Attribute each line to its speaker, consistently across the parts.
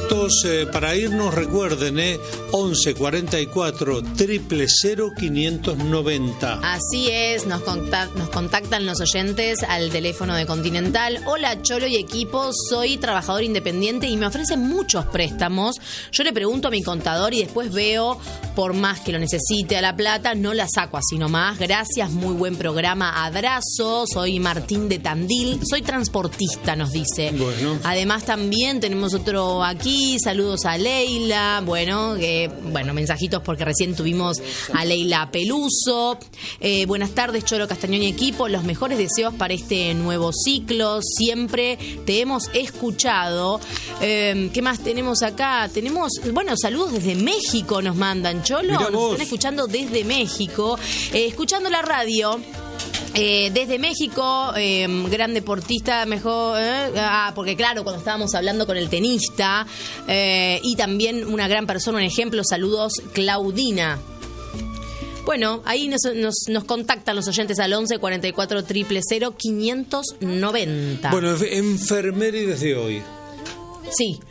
Speaker 1: minutos para irnos. Recuerden, 11 44 000 590.
Speaker 2: Así es, nos contactan los oyentes al teléfono de Continental. Hola Cholo y equipo, soy trabajador independiente y me ofrecen muchos préstamos. Yo le pregunto a mi contador y después veo, por más que lo necesite a la plata, no la saco así nomás. Gracias, muy buen programa, abrazo. Soy Martín de Tandil, soy transportista, nos dice.
Speaker 1: Bueno.
Speaker 2: Además también tenemos otro aquí, saludos a Leila, bueno, mensajitos porque recién tuvimos a Leila Peluso. Buenas tardes, Cholo Castañón y equipo, los mejores deseos para este nuevo ciclo, siempre te hemos escuchado. ¿Qué más tenemos acá? Tenemos, saludos desde México nos mandan, Cholo, nos están escuchando desde México, escuchando la radio. Desde México, gran deportista, mejor, porque claro, cuando estábamos hablando con el tenista, y también una gran persona, un ejemplo, saludos, Claudina. Bueno, ahí nos contactan los oyentes al 11 44 000 590.
Speaker 1: Bueno, enfermeras de hoy.
Speaker 2: Sí.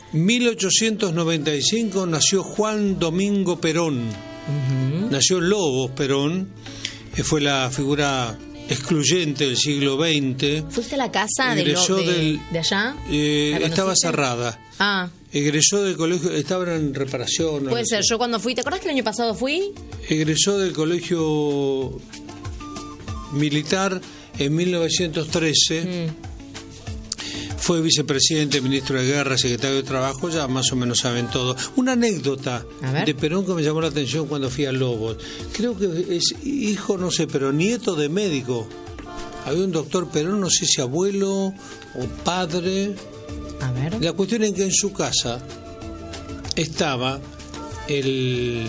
Speaker 1: 1895 nació Juan Domingo Perón. Uh-huh. Nació en Lobos, Perón, que fue la figura excluyente del siglo XX.
Speaker 2: ¿Fuiste a la casa de allá?
Speaker 1: Estaba cerrada. Egresó del colegio, estaba en reparación.
Speaker 2: Puede ser, yo cuando fui, ¿te acordás que el año pasado fui?
Speaker 1: Egresó del colegio militar en 1913. Fue vicepresidente, ministro de Guerra, secretario de Trabajo, ya más o menos saben todo. Una anécdota de Perón que me llamó la atención cuando fui a Lobos. Creo que es hijo, no sé, pero nieto de médico. Había un doctor Perón, no sé si abuelo o padre.
Speaker 2: A ver.
Speaker 1: La cuestión es que en su casa estaba el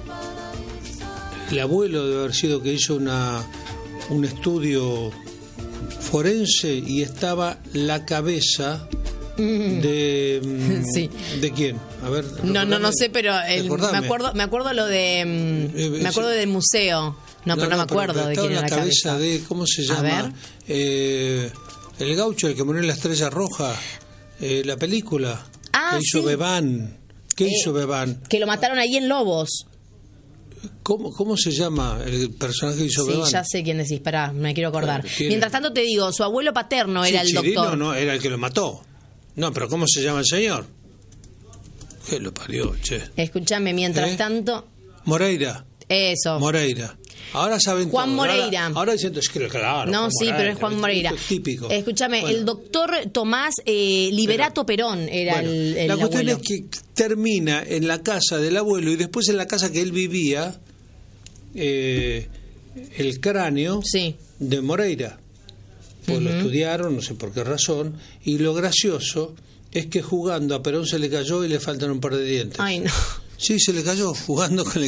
Speaker 1: abuelo, de haber sido que hizo un estudio forense, y estaba la cabeza de
Speaker 2: sí.
Speaker 1: ¿De quién? A ver.
Speaker 2: No sé, pero me acuerdo lo de me acuerdo del museo. No me acuerdo de quién era la cabeza.
Speaker 1: De ¿cómo se llama? El gaucho, el que murió en la Estrella Roja, la película que hizo
Speaker 2: sí.
Speaker 1: Bebán. ¿Qué hizo Bebán?
Speaker 2: Que lo mataron ahí en Lobos.
Speaker 1: ¿Cómo se llama el personaje que hizo Bebán?
Speaker 2: Sí, ya sé quién decís, pará, me quiero acordar. Mientras tanto te digo, su abuelo paterno era el
Speaker 1: Chirino,
Speaker 2: doctor.
Speaker 1: No, era el que lo mató. No, pero ¿cómo se llama el señor? ¿Qué lo parió, che?
Speaker 2: Escúchame, mientras tanto...
Speaker 1: Moreira.
Speaker 2: Eso.
Speaker 1: Moreira. Ahora saben
Speaker 2: Juan
Speaker 1: todo.
Speaker 2: Moreira.
Speaker 1: Ahora dicen, es que claro.
Speaker 2: No, sí,
Speaker 1: Moreira,
Speaker 2: pero es Juan Moreira.
Speaker 1: Es típico.
Speaker 2: Escúchame, bueno. El doctor Tomás Liberato Perón era el
Speaker 1: la cuestión
Speaker 2: abuelo.
Speaker 1: Es que termina en la casa del abuelo y después en la casa que él vivía, el cráneo de Moreira. Pues lo estudiaron, no sé por qué razón, y lo gracioso es que jugando a Perón se le cayó y le faltan un par de dientes.
Speaker 2: Ay, no.
Speaker 1: Sí, se le cayó jugando con el